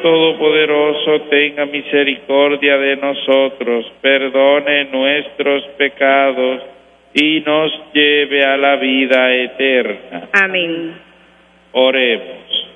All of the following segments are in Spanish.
Todopoderoso tenga misericordia de nosotros, perdone nuestros pecados y nos lleve a la vida eterna. Amén. Oremos.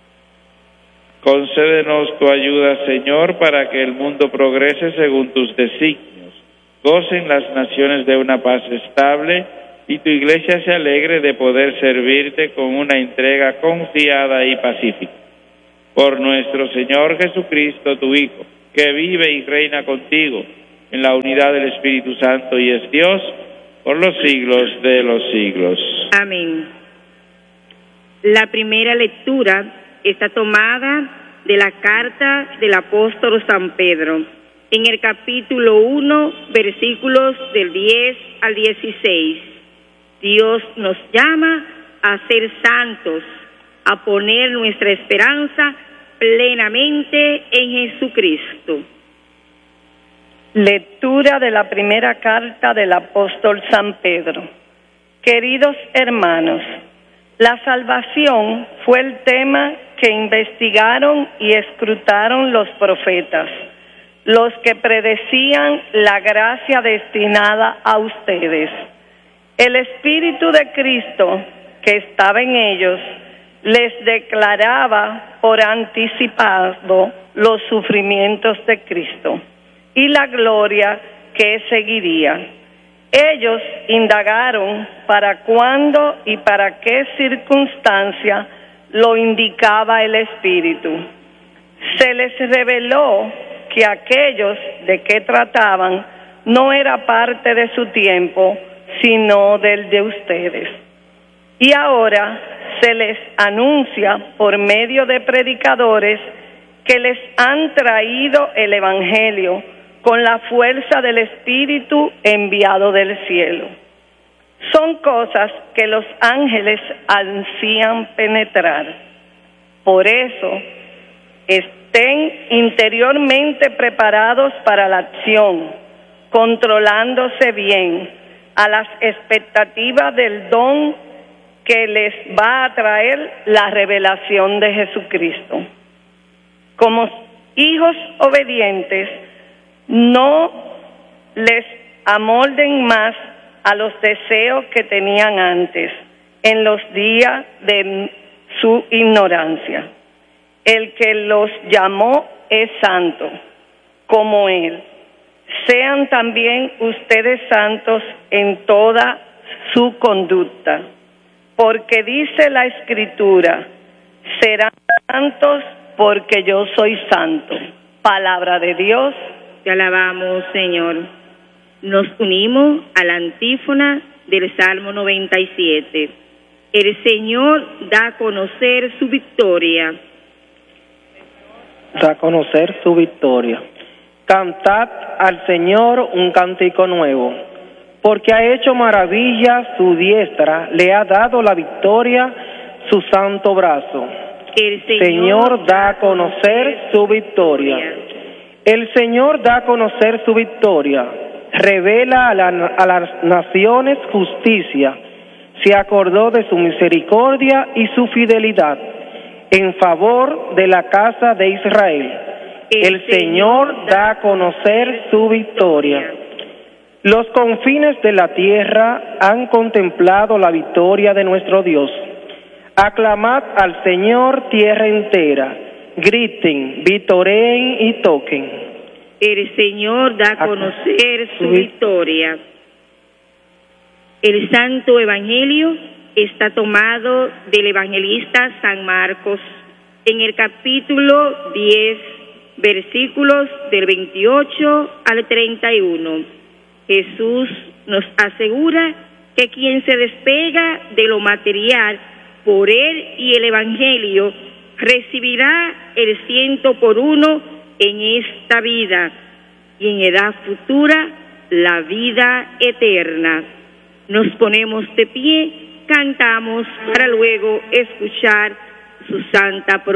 Concédenos tu ayuda, Señor, para que el mundo progrese según tus designios. Gocen las naciones de una paz estable y tu Iglesia se alegre de poder servirte con una entrega confiada y pacífica. Por nuestro Señor Jesucristo, tu Hijo, que vive y reina contigo en la unidad del Espíritu Santo y es Dios por los siglos de los siglos. Amén. La primera lectura está tomada de la carta del apóstol San Pedro, en el capítulo 1, versículos del 10 al 16. Dios nos llama a ser santos, a poner nuestra esperanza plenamente en Jesucristo. Lectura de la primera carta del apóstol San Pedro. Queridos hermanos, la salvación fue el tema que investigaron y escrutaron los profetas, los que predecían la gracia destinada a ustedes. El Espíritu de Cristo que estaba en ellos les declaraba por anticipado los sufrimientos de Cristo y la gloria que seguiría. Ellos indagaron para cuándo y para qué circunstancia lo indicaba el Espíritu. Se les reveló que aquellos de que trataban no era parte de su tiempo, sino del de ustedes. Y ahora se les anuncia por medio de predicadores que les han traído el Evangelio con la fuerza del Espíritu enviado del cielo. Son cosas que los ángeles ansían penetrar. Por eso, estén interiormente preparados para la acción, controlándose bien a las expectativas del don que les va a traer la revelación de Jesucristo. Como hijos obedientes, no les amolden más a los deseos que tenían antes, en los días de su ignorancia. El que los llamó es santo, como Él. Sean también ustedes santos en toda su conducta, porque dice la Escritura, serán santos porque yo soy santo. Palabra de Dios. Te alabamos, Señor. Nos unimos a la antífona del Salmo 97. El Señor da a conocer su victoria. Da a conocer su victoria. Cantad al Señor un cántico nuevo, porque ha hecho maravillas, su diestra le ha dado la victoria, su santo brazo. El Señor da a conocer su victoria. El Señor da a conocer su victoria, revela a las naciones justicia, se acordó de su misericordia y su fidelidad en favor de la casa de Israel. El Señor da a conocer su victoria. Los confines de la tierra han contemplado la victoria de nuestro Dios. Aclamad al Señor tierra entera, griten, vitoreen y toquen. El Señor da a conocer su victoria. El Santo Evangelio está tomado del evangelista San Marcos en el capítulo 10, versículos del 28 al 31. Jesús nos asegura que quien se despega de lo material por Él y el Evangelio recibirá el 100 en esta vida y en edad futura la vida eterna. Nos ponemos de pie, cantamos para luego escuchar su santa